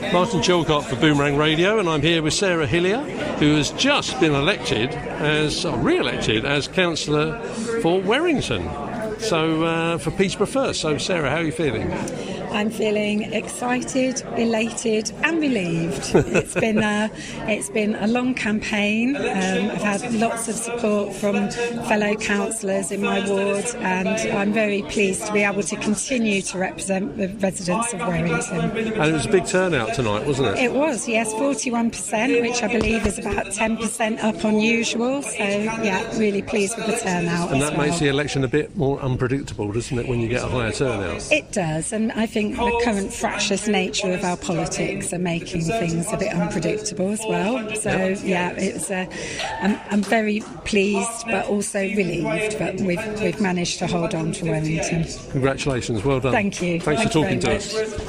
Martin Chilcott for Boomerang Radio, and I'm here with Sarah Hillier, who has just been re-elected as councillor for Werrington. So for Peterborough First. So Sarah, how are you feeling? I'm feeling excited, elated and relieved. It's been a long campaign. I've had lots of support from fellow councillors in my ward, and I'm very pleased to be able to continue to represent the residents of Werrington. And it was a big turnout tonight, wasn't it? It was, yes, 41%, which I believe is about 10% up on usual. So, yeah, really pleased with the turnout. And that makes the election a bit more unpredictable, doesn't it, when you get a higher turnout? It does, and I think the current fractious nature of our politics are making things a bit unpredictable as well. So, I'm very pleased but also relieved that we've managed to hold on to Werrington. Congratulations, well done. Thank you. Thanks for talking to us.